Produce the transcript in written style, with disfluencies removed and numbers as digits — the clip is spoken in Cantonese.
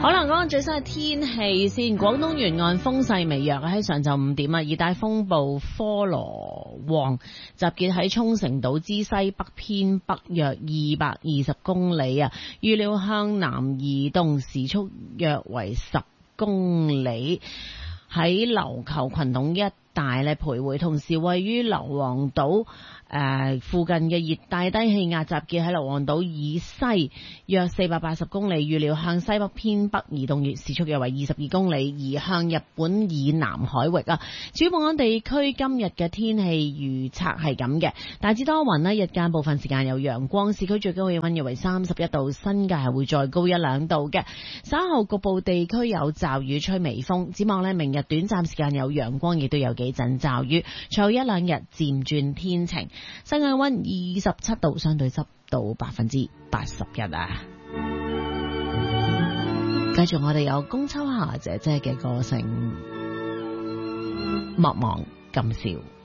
可能講最新嘅天氣先，廣東沿岸風勢微弱，喺上晝5點啊，熱帶風暴科羅旺集結喺沖繩島之西北偏北約220公里啊，預料向南移動，時速約為10公里，喺琉球群島一帶咧徘徊，同時位於硫磺島附近嘅熱帶低氣壓集結喺硫磺島以西約480公里，預料向西北偏北移動，時速約為22公里，移向日本以南海域啊。至於本港地區今日嘅天氣預測係咁嘅，大致多雲，日間部分時間有陽光，市區最高氣溫約為31度，新界係會再高1-2度嘅。稍後局部地區有驟雨，吹微風。展望明日短暫時間有陽光，亦都有幾陣驟雨，隨後1-2日漸轉天晴。室外溫27度，相對濕度81%啊！繼續我哋有龔秋霞姐姐嘅歌聲，莫忘今宵。